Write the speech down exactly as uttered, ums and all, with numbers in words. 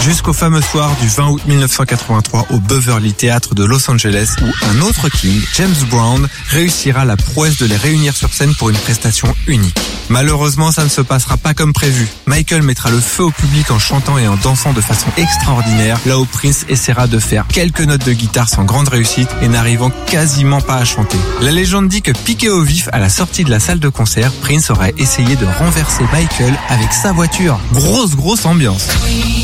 Jusqu'au fameux soir du vingt août mille neuf cent quatre-vingt-trois au Beverly Theatre de Los Angeles où un autre King, James Brown, réussira la prouesse de les réunir sur scène pour une prestation unique. Malheureusement, ça ne se passera pas comme prévu. Michael mettra le feu au public en chantant et en dansant de façon extraordinaire, là où Prince essaiera de faire quelques notes de guitare sans grande réussite et n'arrivant quasiment pas à chanter. La légende dit que piqué au vif à la sortie de la salle de concert, Prince aurait essayé de renverser Michael avec sa voiture. Grosse grosse ambiance.